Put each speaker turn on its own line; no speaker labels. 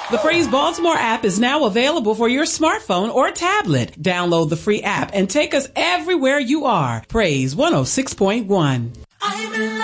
The Praise Baltimore app is now available for your smartphone or tablet. Download the free app and take us everywhere you are. Praise 106.1.